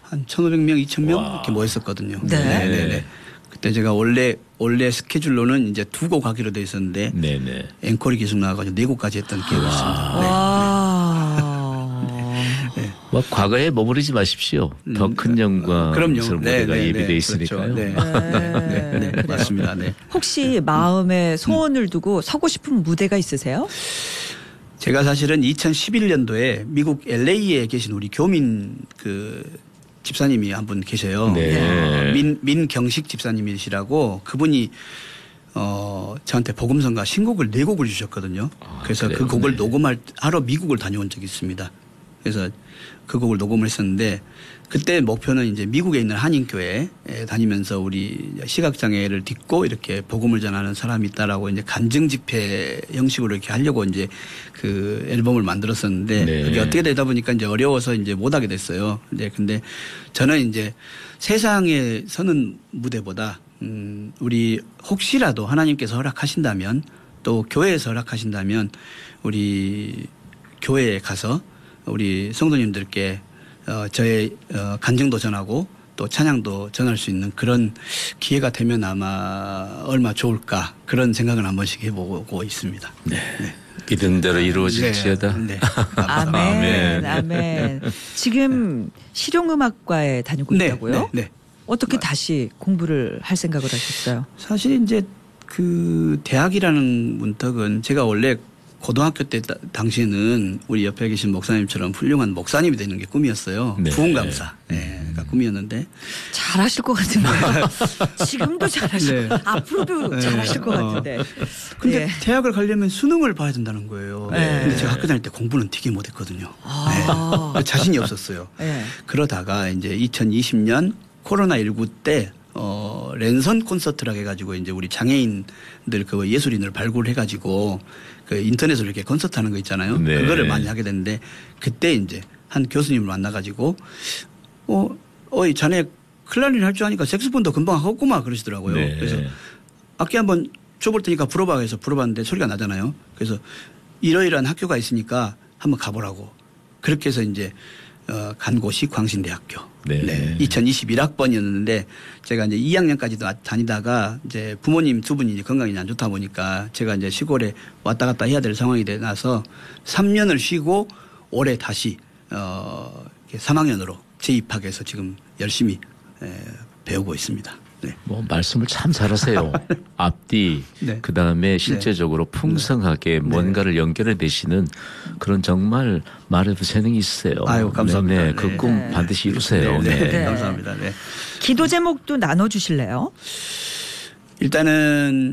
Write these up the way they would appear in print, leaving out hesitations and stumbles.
한 1,500명, 2,000명 와. 이렇게 모였었거든요. 네. 네네네. 그때 제가 원래 스케줄로는 이제 2곡 하기로 돼 있었는데 네네. 앵콜이 계속 나와가지고 4곡까지 했던 기억이 있습니다. 네. 뭐 과거에 머무르지 마십시오. 더 큰 영광. 그럼요. 무대가 네, 예비돼 네, 있으니까요. 그렇죠. 네. 네, 맞습니다. 네. 혹시 마음에 소원을 두고 서고 싶은 무대가 있으세요? 제가 사실은 2011년도에 미국 LA에 계신 우리 교민 그 집사님이 한 분 계셔요. 네. 민경식 집사님이시라고 그분이 저한테 복음성가 신곡을 4곡을 주셨거든요. 그래서 그래요? 그 곡을 네. 녹음하러 미국을 다녀온 적이 있습니다. 그래서 그 곡을 녹음을 했었는데 그때 목표는 이제 미국에 있는 한인교회에 다니면서 우리 시각장애를 딛고 이렇게 복음을 전하는 사람이 있다라고 이제 간증 집회 형식으로 이렇게 하려고 이제 그 앨범을 만들었었는데 네. 그게 어떻게 되다 보니까 이제 어려워서 이제 못하게 됐어요. 근데 저는 이제 세상에 서는 무대보다 우리 혹시라도 하나님께서 허락하신다면 또 교회에서 허락하신다면 우리 교회에 가서 우리 성도님들께 저의 간증도 전하고 또 찬양도 전할 수 있는 그런 기회가 되면 아마 얼마 좋을까 그런 생각을 한 번씩 해보고 있습니다. 네. 믿은 대로 이루어질지어다. 네. 아멘. 아멘. 지금 실용음악과에 다니고 있다고요? 네. 어떻게 다시 공부를 할 생각을 하셨어요? 사실 이제 그 대학이라는 문턱은 제가 원래 고등학교 때 당시에는 우리 옆에 계신 목사님처럼 훌륭한 목사님이 되는 게 꿈이었어요. 네. 부흥강사. 가 꿈이었는데. 잘하실 것 같은데요. 지금도 잘하실 네. 앞으로도 잘하실 것 같은데. 근데 네. 대학을 가려면 수능을 봐야 된다는 거예요. 네. 근데 제가 학교 다닐 때 공부는 되게 못했거든요. 네. 자신이 없었어요. 네. 그러다가 이제 2020년 코로나19 때 랜선 콘서트라고 해가지고 이제 우리 장애인들 그 예술인을 발굴해가지고 그 인터넷으로 이렇게 콘서트 하는 거 있잖아요. 네. 그거를 많이 하게 됐는데 그때 이제 한 교수님을 만나가지고 어이 자네 클라리넷 할 줄 아니까 색소폰도 금방 하겠구만 그러시더라고요. 네. 그래서 악기 한번 줘볼 테니까 불어봐 해서 불어봤는데 소리가 나잖아요. 그래서 이러이러한 학교가 있으니까 한번 가보라고. 그렇게 해서 이제 간 곳이 광신대학교. 네. 2021학번이었는데 제가 이제 2학년까지도 다니다가 이제 부모님 2분이 이제 건강이 안 좋다 보니까 제가 이제 시골에 왔다 갔다 해야 될 상황이 되나서 3년을 쉬고 올해 다시 3학년으로 재입학해서 지금 열심히 배우고 있습니다. 네. 뭐 말씀을 참 잘하세요. 앞뒤 네. 그다음에 실제적으로 풍성하게 뭔가를 연결해 내시는 그런 정말 말에도 재능이 있으세요. 아유, 감사합니다. 네, 그 꿈 네. 반드시 이루세요. 네. 네. 감사합니다. 네. 기도 제목도 나눠주실래요? 일단은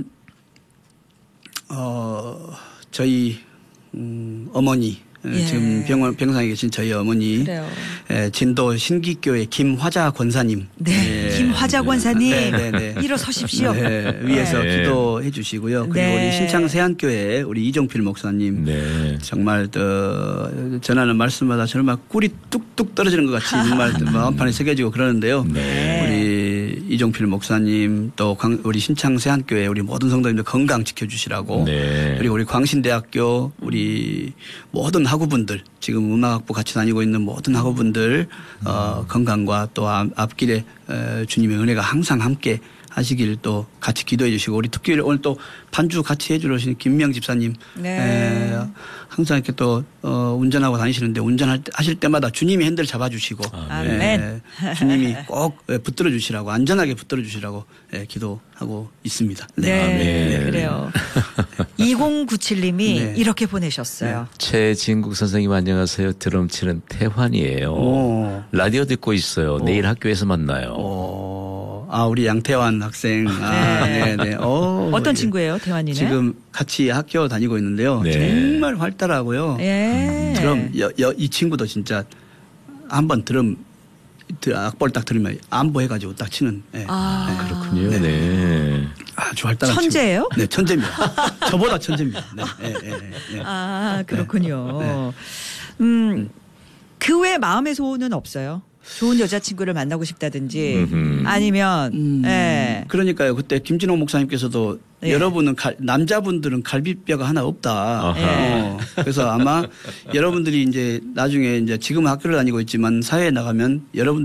저희 어머니 예. 지금 병상에 계신 저희 어머니 그래요. 진도 신기교회 김화자 권사님 네. 김화자 권사님 네. 일어서십시오. 네, 위에서 네. 기도해 주시고요. 그리고 네. 우리 신창세안교회 우리 이종필 목사님 네. 정말 전하는 말씀마다 정말 꿀이 뚝뚝 떨어지는 것 같이 정말 마음판에 새겨지고 그러는데요. 네. 우리 이종필 목사님 또 우리 신창세안교회 우리 모든 성도님들 건강 지켜주시라고 네. 그리고 우리 광신대학교 우리 모든 학우분들 지금 음악학부 같이 다니고 있는 모든 학우분들 건강과 또 앞길에 주님의 은혜가 항상 함께 하시길 또 같이 기도해 주시고 우리 특히 오늘 또 반주 같이 해 주신 김명 집사님 네. 항상 이렇게 또 운전하고 다니시는데 하실 때마다 주님이 핸들 잡아주시고 아멘. 주님이 꼭 붙들어 주시라고 안전하게 붙들어 주시라고 기도하고 있습니다. 네. 아멘. 그래요. 2097님이 네. 이렇게 보내셨어요. 최진국 선생님 안녕하세요. 드럼 치는 태환이에요. 오. 라디오 듣고 있어요. 내일 학교에서 만나요. 우리 양태환 학생. 네. 어떤 친구예요, 대환이는? 지금 같이 학교 다니고 있는데요. 네. 정말 활달하고요. 예. 드럼 이 친구도 진짜 한번 드럼 악보를 딱 들으면 안보해가지고 딱 치는. 그렇군요. 네. 아주 활달한 천재예요? 친구. 네, 천재입니다. 저보다 천재입니다. 네. 아, 그렇군요. 그 외 마음의 소원은 없어요? 좋은 여자친구를 만나고 싶다든지 아니면 그러니까요. 그때 김진호 목사님께서도 예. 여러분은 남자분들은 갈비뼈가 하나 없다. 그래서 아마 여러분들이 이제 나중에 이제 지금 학교를 다니고 있지만 사회에 나가면 여러분들